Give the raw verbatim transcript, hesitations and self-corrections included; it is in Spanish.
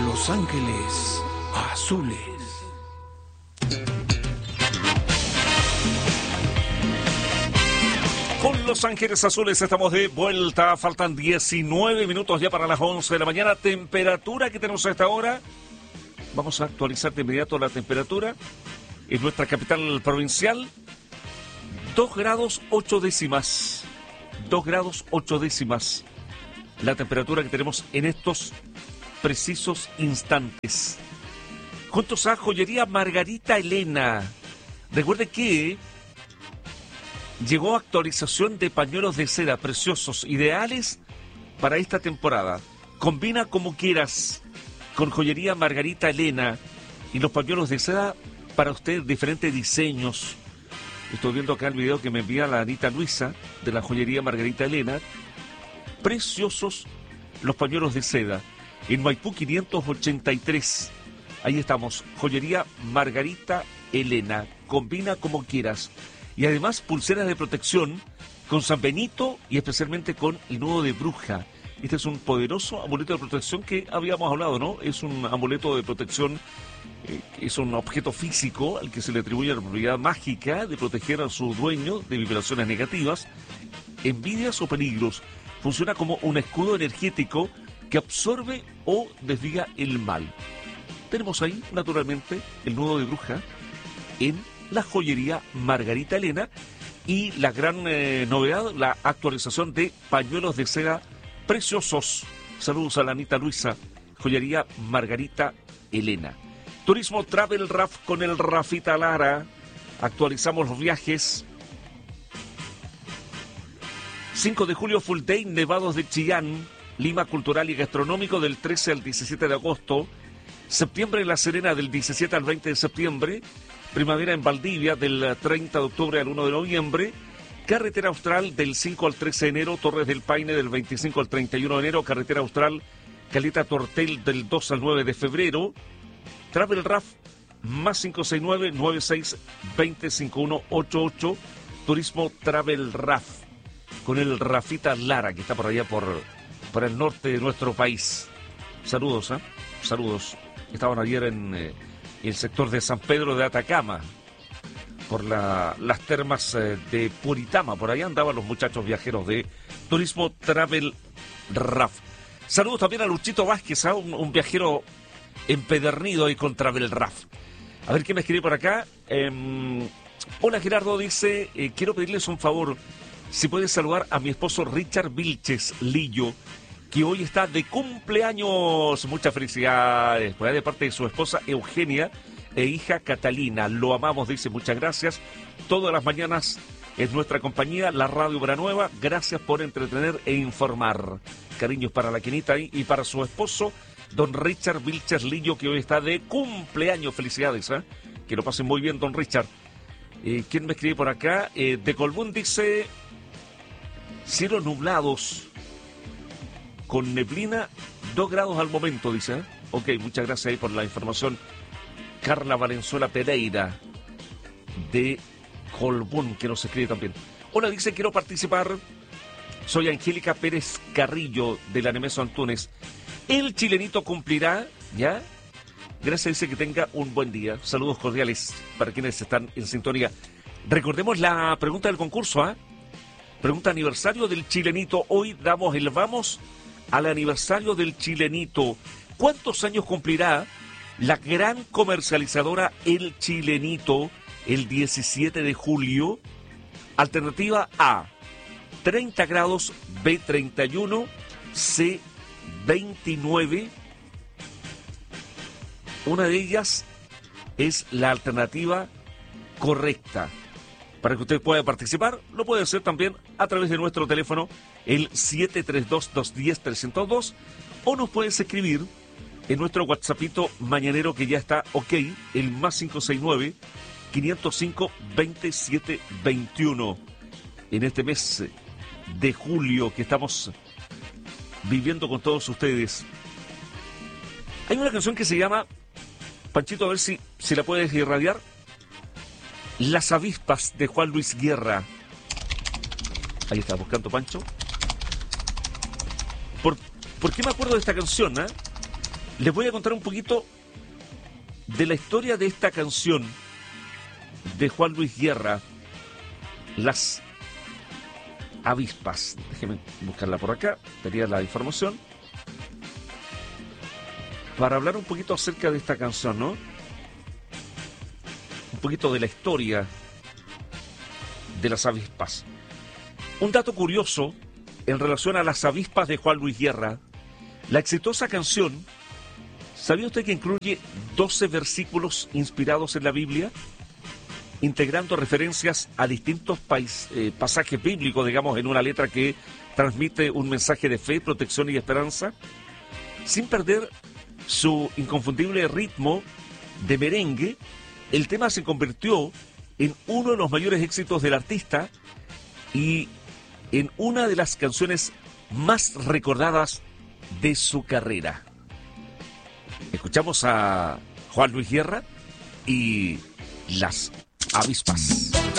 Los Ángeles Azules. Con Los Ángeles Azules estamos de vuelta. Faltan diecinueve minutos ya para las once de la mañana. Temperatura que tenemos a esta hora. Vamos a actualizar de inmediato la temperatura en nuestra capital provincial. dos grados ocho décimas. dos grados ocho décimas. La temperatura que tenemos en estos precisos instantes. Juntos a Joyería Margarita Elena. Recuerde que llegó actualización de pañuelos de seda preciosos, ideales para esta temporada. Combina como quieras con Joyería Margarita Elena y los pañuelos de seda para usted, diferentes diseños. Estoy viendo acá el video que me envía la Anita Luisa de la Joyería Margarita Elena. Preciosos los pañuelos de seda. En Maipú quinientos ochenta y tres. Ahí estamos. Joyería Margarita Elena. Combina como quieras. Y además pulseras de protección con San Benito y especialmente con el nudo de bruja. Este es un poderoso amuleto de protección que habíamos hablado, ¿no? Es un amuleto de protección, eh, es un objeto físico al que se le atribuye la propiedad mágica de proteger a su dueño de vibraciones negativas, envidias o peligros. Funciona como un escudo energético que absorbe o desvía el mal. Tenemos ahí, naturalmente, el nudo de bruja en la Joyería Margarita Elena y la gran eh, novedad, la actualización de pañuelos de seda preciosos. Saludos a la Anita Luisa, Joyería Margarita Elena. Turismo Travel Raf con el Rafita Lara. Actualizamos los viajes. cinco de julio, Full Day, Nevados de Chillán, Lima Cultural y Gastronómico del trece al diecisiete de agosto. Septiembre, La Serena del diecisiete al veinte de septiembre. Primavera en Valdivia del treinta de octubre al uno de noviembre. Carretera Austral del cinco al trece de enero. Torres del Paine del veinticinco al treinta y uno de enero. Carretera Austral Caleta Tortel del dos al nueve de febrero. Travel Raf más cinco seis nueve, nueve seis dos cero, cinco uno ocho ocho. Turismo Travel Raf con el Rafita Lara que está por allá por, por el norte de nuestro país. Saludos, ¿eh? Saludos. Estaban ayer en eh, el sector de San Pedro de Atacama, por la, las termas eh, de Puritama. Por ahí andaban los muchachos viajeros de Turismo Travel Raf. Saludos también a Luchito Vázquez, ¿eh? un, un viajero empedernido ahí con Travel Raf. A ver qué me escribe por acá. Eh, hola Gerardo, dice, eh, quiero pedirles un favor, si puedes saludar a mi esposo Richard Vilches Lillo, que hoy está de cumpleaños. Muchas felicidades. Pues de parte de su esposa Eugenia e hija Catalina. Lo amamos, dice, muchas gracias. Todas las mañanas es nuestra compañía, la Radio Branueva. Gracias por entretener e informar. Cariños para la Quinita y para su esposo, don Richard Vilches Lillo, que hoy está de cumpleaños. Felicidades, ¿eh? Que lo pasen muy bien, don Richard. Eh, ¿Quién me escribe por acá? Eh, de Colbún dice, cielos nublados con neblina, dos grados al momento, dice. ¿eh? Ok, muchas gracias ahí por la información. Carla Valenzuela Pereira, de Colbún, que nos escribe también. Hola, dice, quiero participar. Soy Angélica Pérez Carrillo, de la Nemesio Antunes. El chilenito cumplirá, ¿ya? Gracias, dice, que tenga un buen día. Saludos cordiales para quienes están en sintonía. Recordemos la pregunta del concurso, ¿ah? ¿eh? Pregunta aniversario del chilenito. Hoy damos el vamos al aniversario del chilenito. ¿Cuántos años cumplirá la gran comercializadora El Chilenito el diecisiete de julio? Alternativa A, treinta grados, B, treinta y uno, C, veintinueve. Una de ellas es la alternativa correcta. Para que usted pueda participar, lo puede hacer también a través de nuestro teléfono, el siete tres dos, dos uno cero, tres cero dos, o nos puedes escribir en nuestro WhatsAppito mañanero que ya está ok, el más cinco seis nueve, quinientos cinco, veintisiete veintiuno. En este mes de julio que estamos viviendo con todos ustedes. Hay una canción que se llama, Panchito, a ver si, si la puedes irradiar, Las avispas, de Juan Luis Guerra. Ahí está, buscando Pancho. ¿Por, ¿por qué me acuerdo de esta canción? Eh? Les voy a contar un poquito de la historia de esta canción de Juan Luis Guerra, Las Avispas. Déjenme buscarla por acá, tenía la información. Para hablar un poquito acerca de esta canción, ¿no? Un poquito de la historia de Las Avispas. Un dato curioso en relación a Las Avispas de Juan Luis Guerra. La exitosa canción, ¿sabía usted que incluye doce versículos inspirados en la Biblia? Integrando referencias a distintos pais, eh, pasajes bíblicos, digamos, en una letra que transmite un mensaje de fe, protección y esperanza, sin perder su inconfundible ritmo de merengue. El tema se convirtió en uno de los mayores éxitos del artista y en una de las canciones más recordadas de su carrera. Escuchamos a Juan Luis Guerra y Las Avispas.